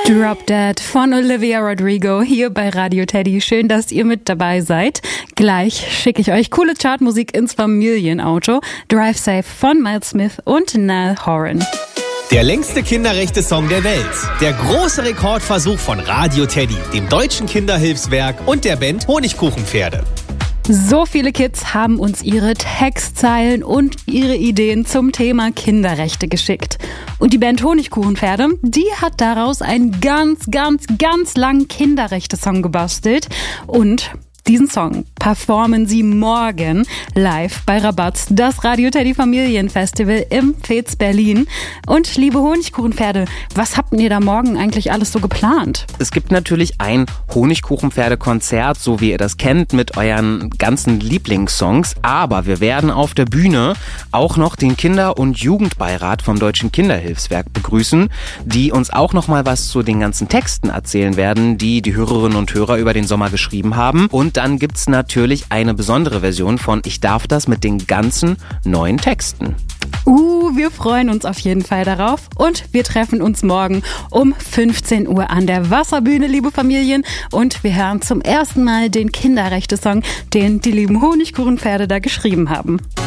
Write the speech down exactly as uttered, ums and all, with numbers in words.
Drop Dead von Olivia Rodrigo hier bei Radio Teddy. Schön, dass ihr mit dabei seid. Gleich schicke ich euch coole Chartmusik ins Familienauto. Drive Safe von Miles Smith und Niall Horan. Der längste Kinderrechte-Song der Welt. Der große Rekordversuch von Radio Teddy, dem Deutschen Kinderhilfswerk und der Band Honigkuchenpferde. So viele Kids haben uns ihre Textzeilen und ihre Ideen zum Thema Kinderrechte geschickt. Und die Band Honigkuchenpferde, die hat daraus einen ganz, ganz, ganz langen Kinderrechte-Song gebastelt. Und diesen Song performen sie morgen live bei Rabatz, das Radio Teddy Familienfestival im Fez Berlin. Und liebe Honigkuchenpferde, was habt ihr da morgen eigentlich alles so geplant? Es gibt natürlich ein Honigkuchenpferde-Konzert, so wie ihr das kennt, mit euren ganzen Lieblingssongs. Aber wir werden auf der Bühne auch noch den Kinder- und Jugendbeirat vom Deutschen Kinderhilfswerk begrüßen, die uns auch noch mal was zu den ganzen Texten erzählen werden, die die Hörerinnen und Hörer über den Sommer geschrieben haben. Und dann gibt's natürlich eine besondere Version von Ich darf das mit den ganzen neuen Texten. Uh, wir freuen uns auf jeden Fall darauf und wir treffen uns morgen um fünfzehn Uhr an der Wasserbühne, liebe Familien, und wir hören zum ersten Mal den Kinderrechte-Song, den die lieben Honigkuchenpferde da geschrieben haben.